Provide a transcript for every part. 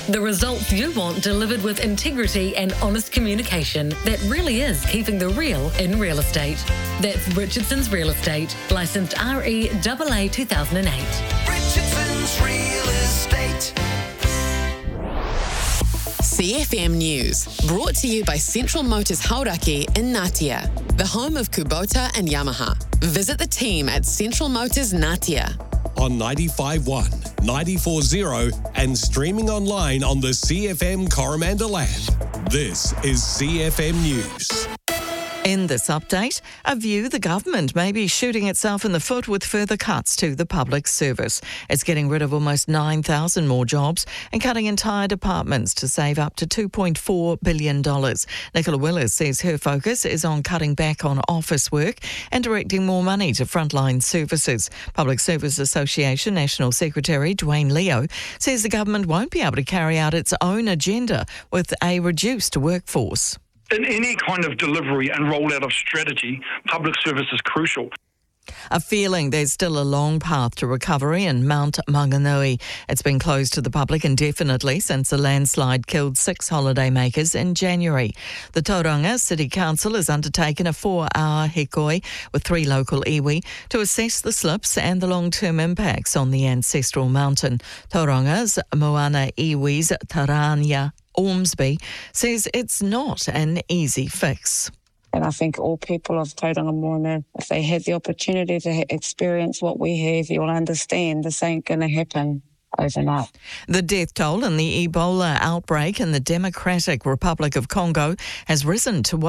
The results you want delivered with integrity and honest communication that really is keeping the real in real estate. That's Richardson's Real Estate, licensed REAA 2008. Richardson's Real Estate. CFM News, brought to you by Central Motors Hauraki in Ngatea, the home of Kubota and Yamaha. Visit the team at Central Motors Ngatea. On 95.1, 94.0 and streaming online on the CFM Coromandel app. This is CFM News. In this update, a view the government may be shooting itself in the foot with further cuts to the public service. It's getting rid of almost 9,000 more jobs and cutting entire departments to save up to $2.4 billion. Nicola Willis says her focus is on cutting back on office work and directing more money to frontline services. Public Service Association National Secretary Dwayne Leo says the government won't be able to carry out its own agenda with a reduced workforce. In any kind of delivery and rollout of strategy, public service is crucial. A feeling there's still a long path to recovery in Mount Maunganui. It's been closed to the public indefinitely since a landslide killed 6 holidaymakers in January. The Tauranga City Council has undertaken a 4-hour hikoi with 3 local iwi to assess the slips and the long-term impacts on the ancestral mountain. Tauranga's Moana Iwi's Tarania Ormsby says it's not an easy fix. And I think all people of Tauranga Moana, if they had the opportunity to experience what we have, you'll understand this ain't going to happen overnight. The death toll in the Ebola outbreak in the Democratic Republic of Congo has risen to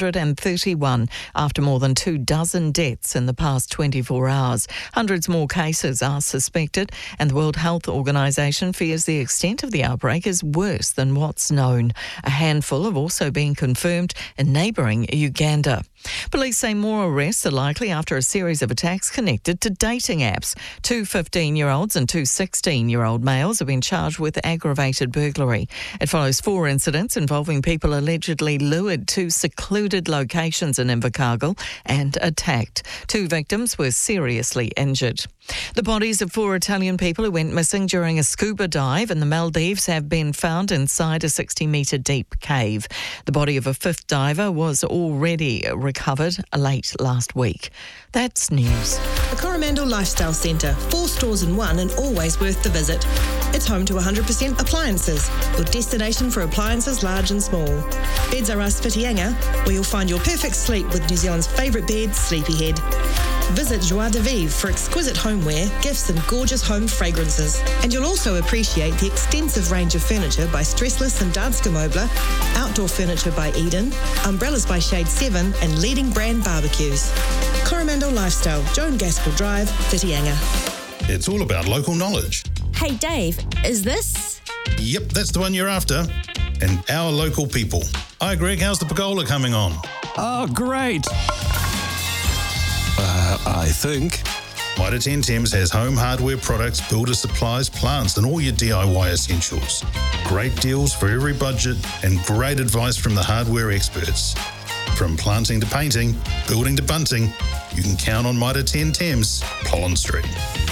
131 after more than 24 deaths in the past 24 hours. Hundreds more cases are suspected, and the World Health Organization fears the extent of the outbreak is worse than what's known. A handful have also been confirmed in neighbouring Uganda. Police say more arrests are likely after a series of attacks connected to dating apps. 2 15-year-olds and 2 16-year-old males have been charged with aggravated burglary. It follows 4 incidents involving people allegedly lured to secluded locations in Invercargill and attacked. 2 victims were seriously injured. The bodies of 4 Italian people who went missing during a scuba dive in the Maldives have been found inside a 60-metre deep cave. The body of a 5th diver was already recovered late last week. That's news. The Coromandel Lifestyle Centre, 4 stores in one and always worth the visit. It's home to 100% appliances, your destination for appliances large and small. Beds R Us Whitianga, where you'll find your perfect sleep with New Zealand's favourite bed, Sleepyhead. Visit Joie de Vivre for exquisite homeware, gifts and gorgeous home fragrances. And you'll also appreciate the extensive range of furniture by Stressless and Danske Möbler, outdoor furniture by Eden, umbrellas by Shade 7 and leading brand barbecues. Coromandel Lifestyle, Joan Gaskell Drive, Whitianga. It's all about local knowledge. Hey Dave, is this? Yep, that's the one you're after. And our local people. Hi Greg, how's the pergola coming on? Oh, great. I think. Mitre 10 Thames has home hardware products, builder supplies, plants and all your DIY essentials. Great deals for every budget and great advice from the hardware experts. From planting to painting, building to bunting, you can count on Mitre 10 Thames, Pollen Street.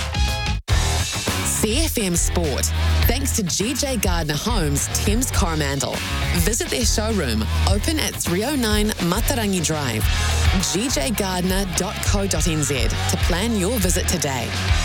CFM Sport, thanks to GJ Gardner Homes, Thames Coromandel. Visit their showroom, open at 309 Matarangi Drive, gjgardner.co.nz to plan your visit today.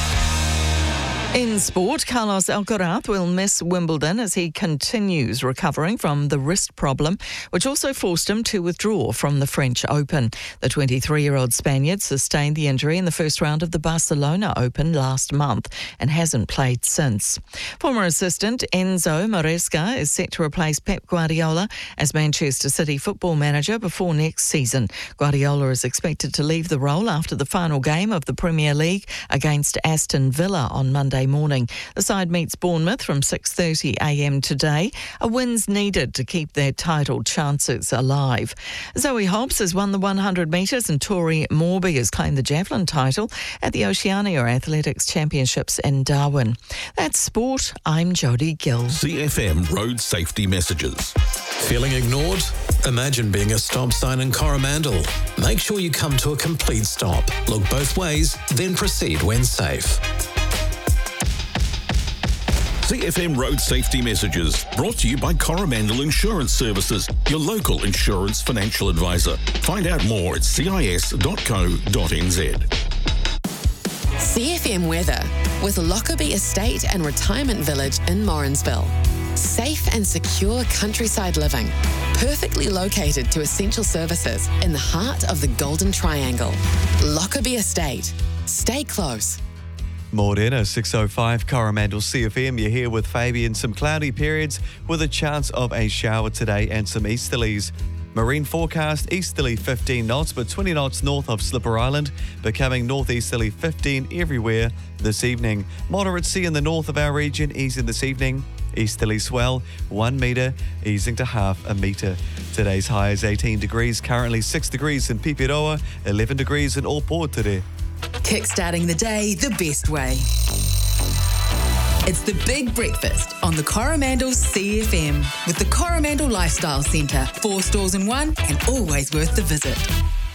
In sport, Carlos Alcaraz will miss Wimbledon as he continues recovering from the wrist problem, which also forced him to withdraw from the French Open. The 23-year-old Spaniard sustained the injury in the first round of the Barcelona Open last month and hasn't played since. Former assistant Enzo Maresca is set to replace Pep Guardiola as Manchester City football manager before next season. Guardiola is expected to leave the role after the final game of the Premier League against Aston Villa on Monday morning. The side meets Bournemouth from 6:30am today. A win's needed to keep their title chances alive. Zoe Hobbs has won the 100 metres and Tori Morby has claimed the javelin title at the Oceania Athletics Championships in Darwin. That's sport. I'm Jodie Gill. CFM Road Safety Messages. Feeling ignored? Imagine being a stop sign in Coromandel. Make sure you come to a complete stop. Look both ways, then proceed when safe. CFM Road Safety Messages, brought to you by Coromandel Insurance Services, your local insurance financial advisor. Find out more at cis.co.nz. CFM weather with Lockerbie Estate and Retirement Village in Morrinsville. Safe and secure countryside living, perfectly located to essential services in the heart of the Golden Triangle. Lockerbie Estate. Stay close. Morena 6:05 Coromandel CFM. You're here with Fabian. Some cloudy periods with a chance of a shower today and some easterlies. Marine forecast, easterly 15 knots, but 20 knots north of Slipper Island, becoming northeasterly 15 everywhere this evening. Moderate sea in the north of our region, easing this evening. Easterly swell, 1 metre, easing to half a metre. Today's high is 18 degrees, currently 6 degrees in Pipiroa, 11 degrees in Ōpō today. Kickstarting the day the best way. It's the Big Breakfast on the Coromandel CFM with the Coromandel Lifestyle Centre. 4 stores in one and always worth the visit.